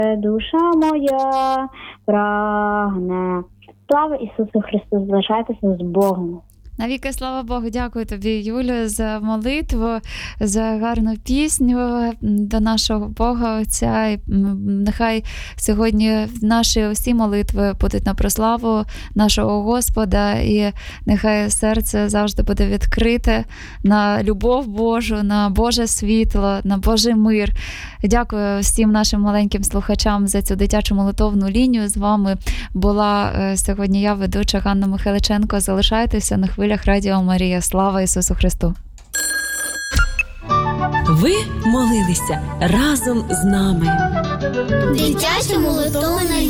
душа моя прагне. Слава Ісусу Христу, залишайтеся з Богом. Навіки слава Богу, дякую тобі, Юлю, за молитву, за гарну пісню до нашого Бога Отця. І нехай сьогодні наші усі молитви будуть на прославу нашого Господа, і нехай серце завжди буде відкрите на любов Божу, на Боже світло, на Божий мир. Дякую всім нашим маленьким слухачам за цю дитячу молитовну лінію. З вами була сьогодні я, ведуча Ганна Михайличенко. Залишайтеся на хвилях Радіо Марія. Слава Ісусу Христу! Ви молилися разом з нами. Дитяча молитовна лінія.